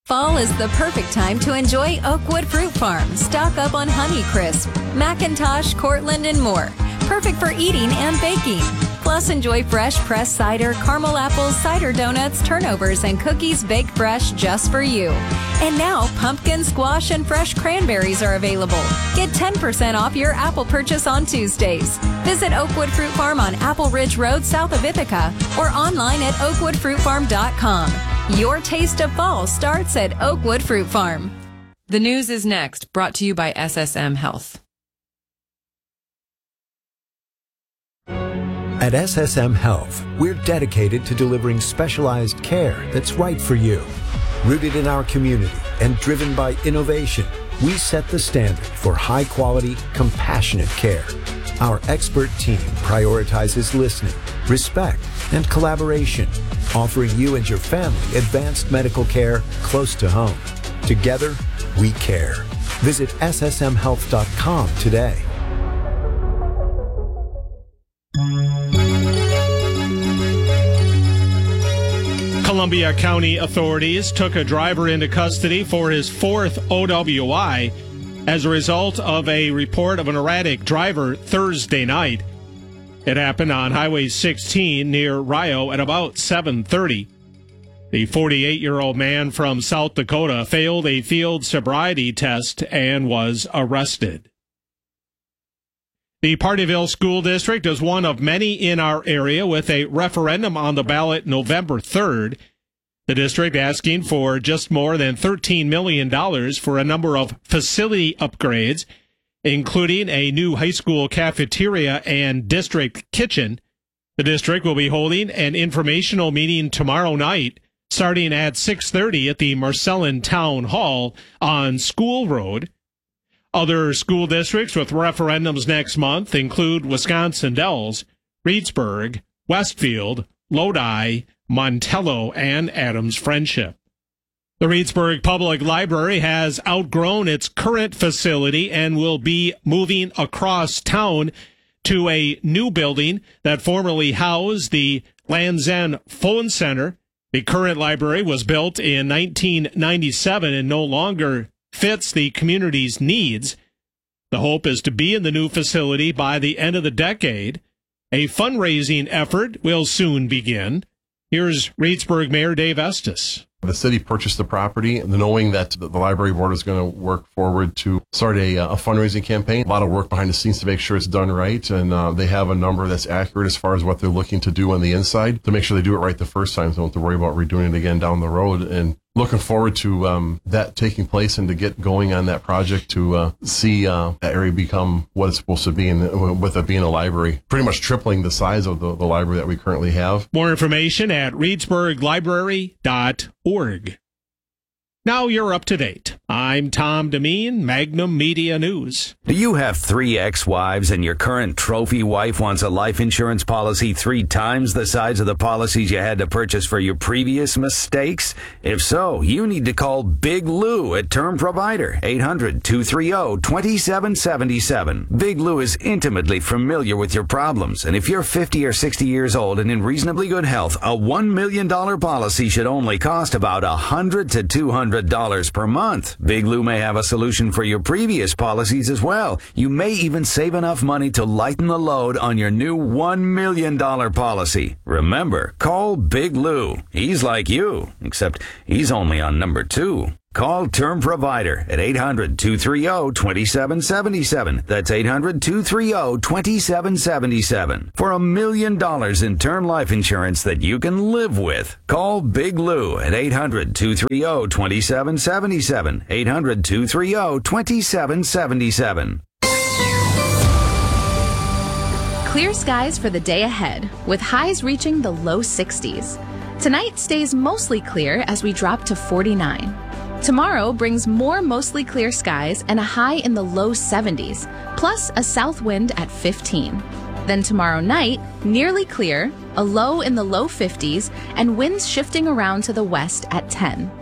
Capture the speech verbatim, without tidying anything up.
Fall is the perfect time to enjoy Oakwood Fruit Farm. Stock up on Honeycrisp, Macintosh, Cortland, and more. Perfect for eating and baking. Plus, enjoy fresh pressed cider, caramel apples, cider donuts, turnovers, and cookies baked fresh just for you. And now, pumpkin, squash, and fresh cranberries are available. Get ten percent off your apple purchase on Tuesdays. Visit Oakwood Fruit Farm on Apple Ridge Road south of Ithaca or online at oakwood fruit farm dot com. Your taste of fall starts at Oakwood Fruit Farm. The news is next, brought to you by S S M Health. At S S M Health, we're dedicated to delivering specialized care that's right for you. Rooted in our community and driven by innovation, we set the standard for high-quality, compassionate care. Our expert team prioritizes listening, respect, and collaboration, offering you and your family advanced medical care close to home. Together, we care. Visit S S M health dot com today. Columbia County authorities took a driver into custody for his fourth O W I as a result of a report of an erratic driver Thursday night. It happened on Highway sixteen near Rio at about seven thirty. The forty-eight-year-old man from South Dakota failed a field sobriety test and was arrested. The Partyville School District is one of many in our area with a referendum on the ballot November third. The district asking for just more than thirteen million dollars for a number of facility upgrades, including a new high school cafeteria and district kitchen. The district will be holding an informational meeting tomorrow night, starting at six thirty at the Marcellin Town Hall on School Road. Other school districts with referendums next month include Wisconsin Dells, Reedsburg, Westfield, Lodi, Montello, and Adams Friendship. The Reedsburg Public Library has outgrown its current facility and will be moving across town to a new building that formerly housed the Lanzen Phone Center. The current library was built in nineteen ninety-seven and no longer fits the community's needs. The hope is to be in the new facility by the end of the decade. A fundraising effort will soon begin. Here's Reedsburg Mayor Dave Estes. The city purchased the property knowing that the library board is going to work forward to start a, a fundraising campaign. A lot of work behind the scenes to make sure it's done right, and uh, they have a number that's accurate as far as what they're looking to do on the inside to make sure they do it right the first time, so they don't have to worry about redoing it again down the road. And looking forward to um, that taking place and to get going on that project to uh, see uh, that area become what it's supposed to be, and with it being a library, pretty much tripling the size of the, the library that we currently have. More information at reedsburg library dot org. Now you're up to date. I'm Tom Demeen, Magnum Media News. Do you have three ex-wives and your current trophy wife wants a life insurance policy three times the size of the policies you had to purchase for your previous mistakes? If so, you need to call Big Lou at Term Provider, eight hundred, two three zero, two seven seven seven. Big Lou is intimately familiar with your problems, and if you're fifty or sixty years old and in reasonably good health, a one million dollars policy should only cost about one hundred to two hundred dollars per month. Big Lou may have a solution for your previous policies as well. You may even save enough money to lighten the load on your new one million dollars policy. Remember, call Big Lou. He's like you, except he's only on number two. Call Term Provider at eight hundred, two three zero, two seven seven seven. That's eight hundred, two three zero, two seven seven seven. For a million dollars in term life insurance that you can live with. Call Big Lou at eight hundred, two three zero, two seven seven seven. eight hundred, two three zero, two seven seven seven. Clear skies for the day ahead, with highs reaching the low sixties. Tonight stays mostly clear as we drop to forty-nine. Tomorrow brings more mostly clear skies and a high in the low seventies, plus a south wind at fifteen. Then tomorrow night, nearly clear, a low in the low fifties, and winds shifting around to the west at ten.